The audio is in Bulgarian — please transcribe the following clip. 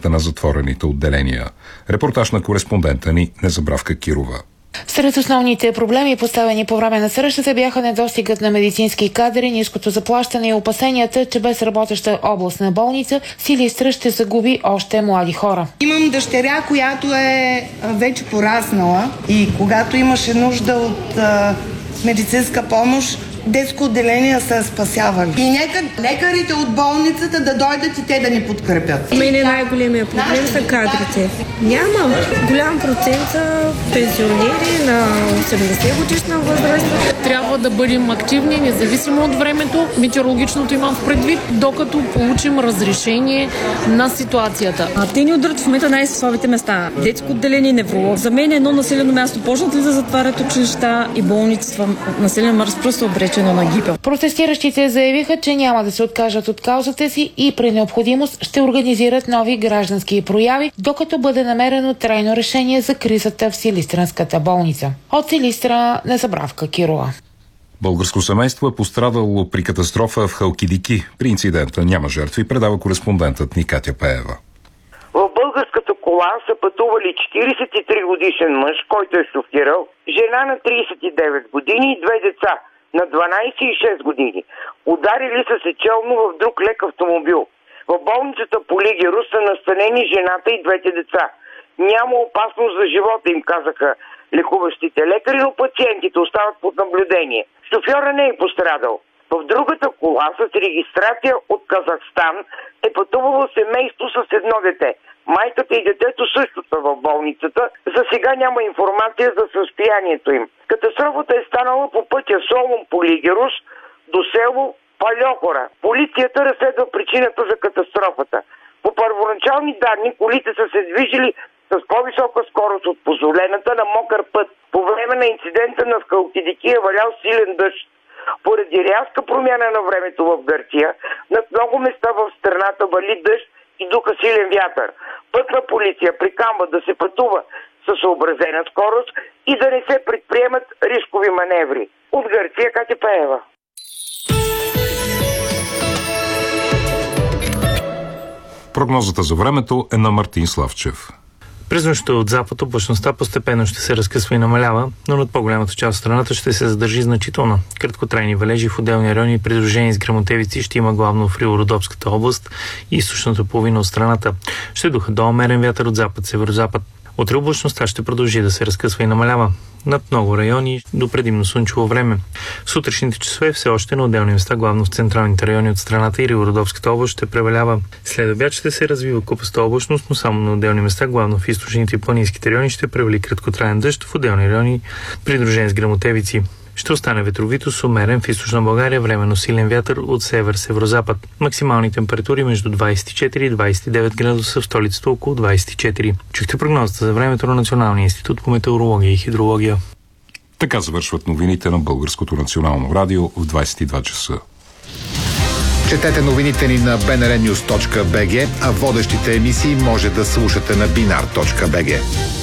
работата на затворените отделения. Репортаж на кореспондента ни Незабравка Кирова. Сред основните проблеми, поставени по време на срещата, бяха недостигът на медицински кадри, ниското заплащане и опасенията, че без работеща областна болница Силистра ще загуби още млади хора. Имам дъщеря, която е вече пораснала и когато имаше нужда от медицинска помощ, детско отделение са спасявали. И нека лекарите от болницата да дойдат и те да ни подкрепят. Мене най-големия проблем са кадрите. Няма голям процент пенсионери на 80 годишна възраст. Трябва да бъдем активни, независимо от времето. Метеорологичното имам в предвид, докато получим разрешение на ситуацията. Те ни удрят в момента най-слабите места. Детско отделение, невролог. За мен едно населено място почнат ли да затварят училища и болници в населен разпръст обречено на гибел. Протестиращите заявиха, че няма да се откажат от каузата си и при необходимост ще организират нови граждански прояви, докато бъде намерено трайно решение за кризата в Силистренската болница. От Силистра Незабравка Кирова. Българско семейство е пострадало при катастрофа в Халкидики. При инцидента няма жертви, предава кореспондентът ни Катя Пеева. В българската кола са пътували 43 годишен мъж, който е шофирал, жена на 39 години и две деца на 12 и 6 години. Ударили са се челно в друг лек автомобил. В болницата по Лигерус са настанени жената и двете деца. Няма опасност за живота, им казаха лекуващите лекари, но пациентите остават под наблюдение. Шофьора не е пострадал. В другата кола с регистрация от Казахстан е пътувало семейство с едно дете. Майката и детето също са в болницата. За сега няма информация за състоянието им. Катастрофата е станала по пътя Солун-Полигерус до село Пальохора. Полицията разследва причината за катастрофата. По първоначални данни колите са се движили с по-висока скорост от позволената на мокър път. По време на инцидента на Халкидики е валял силен дъжд. Поради рязка промяна на времето в Гърция, над много места в страната вали дъжд и духа силен вятър. Пътна полиция приканва да се пътува със съобразена скорост и да не се предприемат рискови маневри. От Гърция Катя Пеева. Прогнозата за времето е на Мартин Славчев. През нощта от запад облачността постепенно ще се разкъсва и намалява, но над по-голямата част от страната ще се задържи значително. Краткотрайни валежи в отделни райони, придружени с гръмотевици, ще има главно в Риволодопската област и източната половина от страната. Ще духа до умерен вятър от запад-северозапад. Утре облачността ще продължи да се разкъсва и намалява. Над много райони до предимно слънчево време. В сутрешните часове все още на отделни места, главно в централните райони от страната и Риволодопската област ще превалява. След обяд ще се развива купаста облачност, но само на отделни места, главно в източните и планинските райони ще превали краткотраен дъжд, в отделни райони придружен с гръмотевици. Ще остане ветровито с умерен в източна България, временно силен вятър от север-северозапад. Максимални температури между 24 и 29 градуса, в столицата около 24. Чухте прогнозата за времето на Националния институт по метеорология и хидрология. Така завършват новините на Българското национално радио в 22 часа. Четете новините ни на bnrnews.bg, а водещите емисии може да слушате на binar.bg.